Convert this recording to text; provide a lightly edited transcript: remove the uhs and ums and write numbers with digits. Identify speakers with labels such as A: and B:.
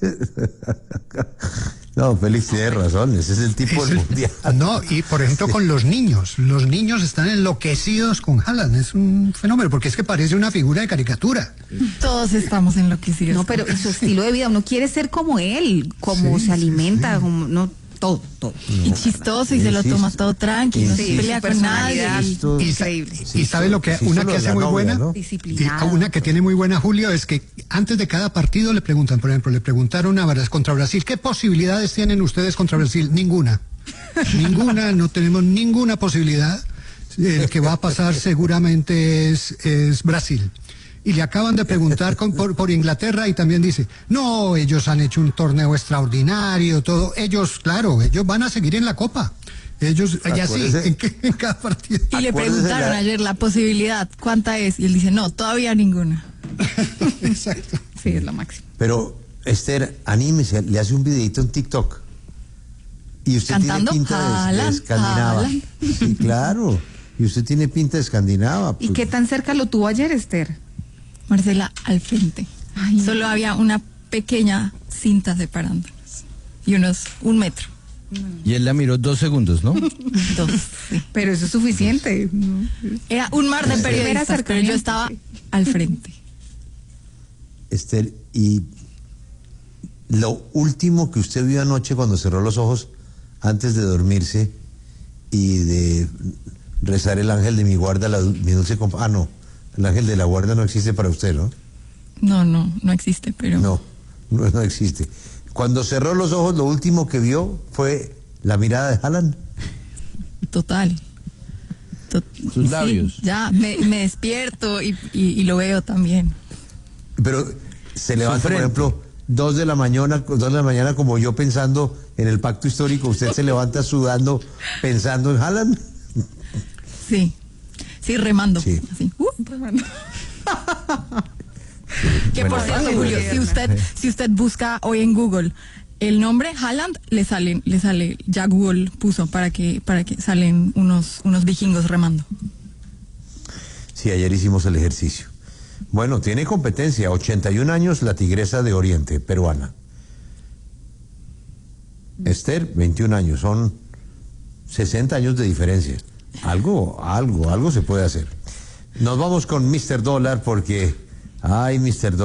A: No, Félix tiene razón, ese es el tipo del mundial.
B: No, y por ejemplo con los niños están enloquecidos con Haaland, es un fenómeno, porque es que parece una figura de caricatura.
C: Todos estamos enloquecidos.
D: No, pero su estilo de vida, uno quiere ser como él, como se alimenta, como, no, todo.
C: Y chistoso, y se lo toma todo tranquilo, no se pelea con nadie.
D: Increíble.
B: Y sabe lo que una que hace muy buena,
D: disciplinado.
B: una que tiene muy buena, Julio, es que antes de cada partido le preguntan, por ejemplo, le preguntaron contra Brasil, ¿qué posibilidades tienen ustedes contra Brasil? Ninguna, no tenemos ninguna posibilidad. El que va a pasar seguramente es Brasil. Y le acaban de preguntar por Inglaterra y también dice, no, ellos han hecho un torneo extraordinario, todo. Ellos van a seguir en la Copa. Ellos, allá sí, en cada partido.
C: Y le preguntaron ayer la posibilidad, ¿cuánta es? Y él dice, no, todavía ninguna.
B: Exacto.
D: Sí, es lo máximo.
A: Pero, Esther, anímese, le hace un videito en TikTok. Y usted
C: ¿Cantando?
A: tiene pinta de escandinava. Sí, claro. Y usted tiene pinta de escandinava.
D: ¿Y qué tan cerca lo tuvo ayer, Esther?
C: Marcela, al frente. Solo había una pequeña cinta separándonos. Y un metro.
E: Y él la miró 2 segundos, ¿no?
C: 2, sí.
D: Pero eso es suficiente.
C: Era un mar de periodistas, pero yo estaba al frente.
A: Esther, y lo último que usted vio anoche cuando cerró los ojos antes de dormirse y de rezar el ángel de mi guarda, mi dulce compañía. Ah, no, el ángel de la guarda no existe para usted, ¿no?
C: No existe, pero...
A: No existe. Cuando cerró los ojos, lo último que vio fue la mirada de Haaland.
C: Total.
E: Sus labios.
C: Sí, ya, me despierto y lo veo también.
A: Pero se levanta, por ejemplo, 2 de la mañana como yo pensando en el pacto histórico, usted se levanta sudando pensando en Haaland.
C: Sí, remando.
A: Sí.
C: Así. Remando. Que por cierto, Julio, si usted busca hoy en Google el nombre Haaland, le sale, ya Google puso para que salen unos vikingos remando.
A: Sí, ayer hicimos el ejercicio. Bueno, tiene competencia, 81 años, la tigresa de Oriente, peruana. Esther, 21 años, son 60 años de diferencia. Algo se puede hacer. Nos vamos con Mr. Dólar porque, ay, Mr. Dólar.